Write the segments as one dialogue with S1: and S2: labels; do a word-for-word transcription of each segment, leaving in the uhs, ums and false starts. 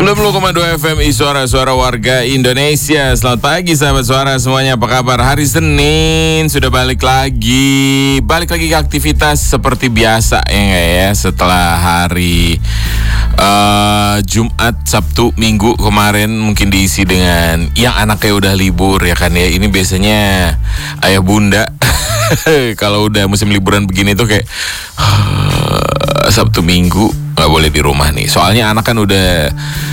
S1: sembilan puluh koma dua F M I Suara-Suara Warga Indonesia. Selamat pagi sahabat suara semuanya, apa kabar? Hari Senin sudah balik lagi Balik lagi ke aktivitas seperti biasa ya nggak ya. Setelah hari uh, Jumat, Sabtu, Minggu kemarin mungkin diisi dengan yang anaknya udah libur ya kan ya. Ini biasanya ayah bunda kalau udah musim liburan begini tuh kayak uh, Sabtu Minggu nggak boleh di rumah nih. Soalnya anak kan udah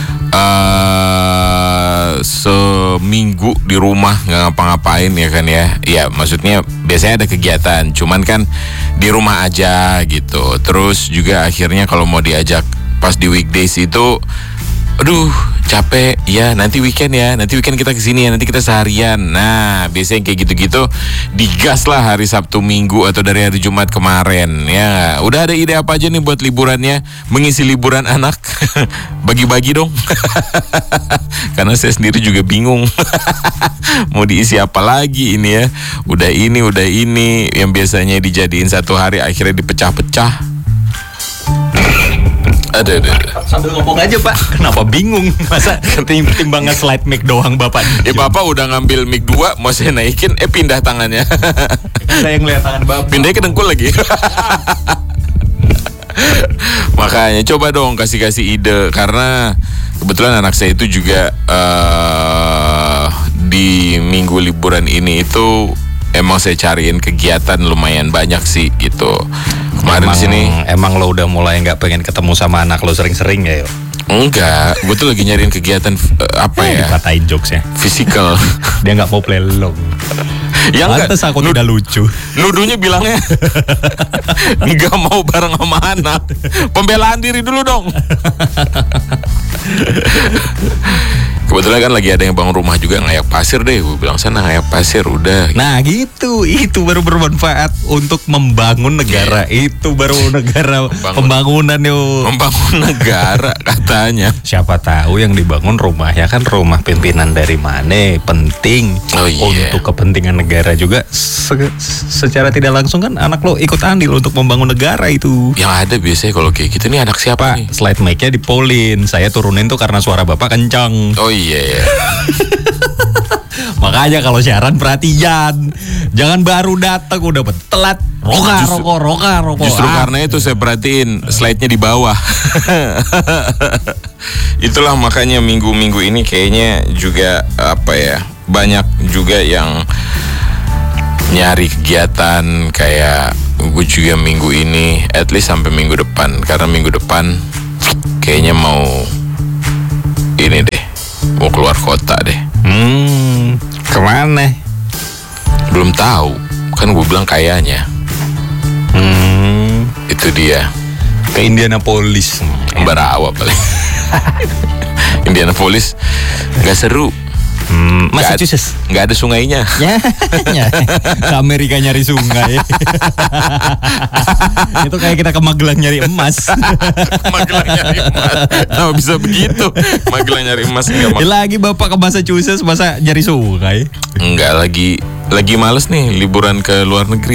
S1: uh, seminggu di rumah nggak ngapa-ngapain ya kan ya. Ya maksudnya biasanya ada kegiatan, cuman kan di rumah aja gitu. Terus juga akhirnya kalau mau diajak pas di weekdays itu, aduh capek ya, nanti weekend ya, nanti weekend kita kesini ya, nanti kita seharian. Nah biasanya kayak gitu-gitu digas lah hari Sabtu Minggu atau dari hari Jumat kemarin ya. Udah ada ide apa aja nih buat liburannya, mengisi liburan anak? Bagi-bagi dong. Karena saya sendiri juga bingung mau diisi apa lagi ini ya. Udah ini, udah ini, yang biasanya dijadiin satu hari akhirnya dipecah-pecah. Ada, ada, ada.
S2: Sambil ngomong aja Pak, kenapa bingung? Masa timbang nge-slide mic doang Bapak?
S1: Eh Bapak udah ngambil mic dua, mau saya naikin, eh pindah tangannya.
S2: Saya ngeliat tangan Bapak.
S1: Pindahnya ke dengkul lagi. Makanya coba dong kasih-kasih ide, karena kebetulan anak saya itu juga uh, di minggu liburan ini itu emang saya cariin kegiatan lumayan banyak sih gitu. Kemarin
S2: emang,
S1: sini
S2: emang lo udah mulai nggak pengen ketemu sama anak lo sering-sering ya? Yo?
S1: Enggak, gue tuh lagi nyariin kegiatan uh, apa ya?
S2: Dipatahin jokesnya.
S1: Fisikal.
S2: Dia nggak mau play long.
S1: Yang
S2: pantes aku nud- tidak lucu.
S1: Nuduhnya bilangnya nggak mau bareng sama anak. Pembelaan diri dulu dong. Kebetulan kan lagi ada yang bangun rumah juga, ngayak pasir deh. Gue bilang sana ngayak pasir udah.
S2: Nah gitu, itu baru bermanfaat untuk membangun negara. Yeah. Itu baru negara Membangun. Pembangunan yuk.
S1: Membangun negara katanya.
S2: Siapa tahu yang dibangun rumahnya kan rumah pimpinan dari mana, penting.
S1: Oh, yeah.
S2: Untuk kepentingan negara juga. Se- secara tidak langsung kan anak lo ikut andil untuk membangun negara itu.
S1: Yang ada biasanya kalau kayak gitu nih anak siapa
S2: Pak,
S1: nih?
S2: Slide mic-nya dipolin. Saya turunin tuh karena suara Bapak kencang.
S1: Oh iya yeah.
S2: Makanya kalau siaran perhatian, jangan baru datang udah telat. Roka, justru, rokok, roka, rokok.
S1: Justru
S2: ah.
S1: karena itu saya perhatiin slide-nya di bawah. Itulah makanya minggu-minggu ini kayaknya juga apa ya, banyak juga yang nyari kegiatan kayak gue juga minggu ini, at least sampai minggu depan. Karena minggu depan kayaknya mau ini deh, mau keluar kota deh.
S2: Hmm, kemana?
S1: Belum tahu, kan gue bilang kayaknya.
S2: Hmm,
S1: itu dia.
S2: Ke Indianapolis.
S1: Barawa paling. Indianapolis nggak seru.
S2: Hmm, Massachusetts
S1: nggak ada sungainya.
S2: Ya, ya. Ke Amerika nyari sungai. Itu kayak kita ke Magelang nyari emas.
S1: Magelang nyari emas. Nah, bisa begitu. Magelang nyari emas enggak
S2: mak- lagi Bapak ke Massachusetts masa nyari sungai?
S1: Enggak, lagi lagi males nih liburan ke luar negeri.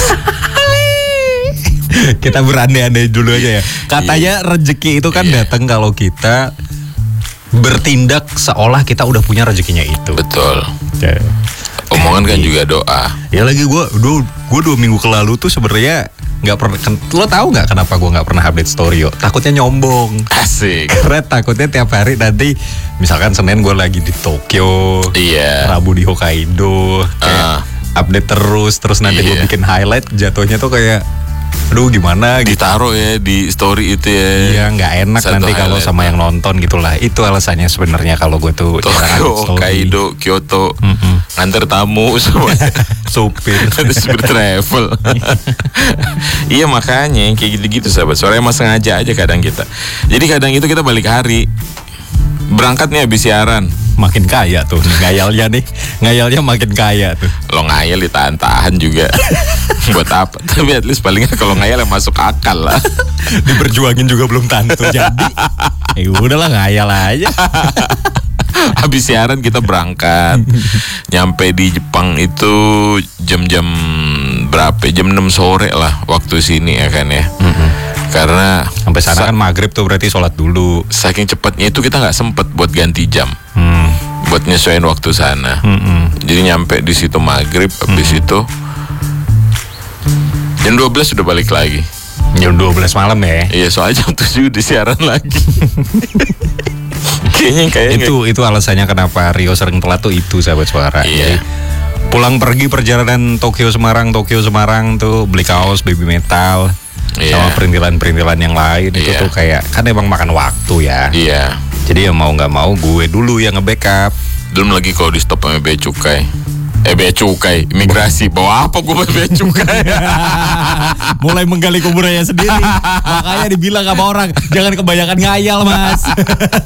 S2: Kita berandai-andai dulu aja ya. Katanya rezeki itu kan yeah. datang kalau kita bertindak seolah kita udah punya rezekinya itu.
S1: Betul.
S2: Ya.
S1: Omongan kan juga doa.
S2: Ya lagi gue dua gue dua minggu ke lalu tuh sebenarnya nggak pernah. Lo tahu nggak kenapa gue nggak pernah update story? Yo? Takutnya nyombong.
S1: Asik.
S2: Karena takutnya tiap hari nanti, misalkan Senin gue lagi di Tokyo,
S1: iya.
S2: Rabu di Hokkaido, kayak uh. update terus, terus nanti iya. gue bikin highlight, jatuhnya tuh kayak aduh gimana gitu.
S1: Ditaruh ya di story itu ya.
S2: Iya nggak enak satu nanti kalau sama yang nonton gitulah. Itu alasannya sebenarnya kalau gue tuh
S1: Tokyo, Hokkaido, Kyoto, mm-hmm. nganter tamu semua.
S2: Supir
S1: Supir travel. Iya makanya kayak gitu-gitu sahabat. Soalnya emang sengaja aja kadang kita. Jadi kadang itu kita balik hari, berangkat nih habis siaran,
S2: makin kaya tuh ngayalnya nih, ngayalnya makin kaya tuh.
S1: Lo ngayal ditahan-tahan juga. Buat apa? Tapi at least palingnya kalau ngayal yang masuk akal lah.
S2: Diperjuangin juga belum tentu jadi. Eh udahlah ngayal aja.
S1: Habis siaran kita berangkat. Nyampe di Jepang itu jam-jam berapa? Jam enam sore lah waktu sini ya kan ya. Mm-hmm. Karena
S2: Sampai sana
S1: sa-
S2: kan maghrib tuh berarti sholat dulu.
S1: saking cepatnya itu kita nggak sempet buat ganti jam,
S2: Hmm.
S1: buat nyesuaiin waktu sana.
S2: Mm-mm.
S1: Jadi nyampe di situ maghrib, habis itu jam dua belas sudah balik lagi.
S2: Jam dua belas malam ya.
S1: Iya, soalnya jam tujuh disiaran lagi. Kayaknya kayaknya
S2: Itu itu alasannya kenapa Rio sering telat tuh itu, sahabat suara.
S1: Iya.
S2: Jadi, pulang pergi perjalanan Tokyo Semarang, Tokyo Semarang tuh beli kaos Baby Metal
S1: Iya.
S2: sama perintilan-perintilan yang lain itu
S1: Iya.
S2: tuh kayak kan emang makan waktu ya.
S1: Iya.
S2: Jadi ya mau nggak mau gue dulu yang nge-backup.
S1: Belum lagi kalau di stop sama bea cukai. Eh bea cukai, imigrasi. Bawa apa gue bea cukai?
S2: Mulai menggali kuburannya sendiri. Makanya dibilang sama orang jangan kebanyakan ngayal, Mas.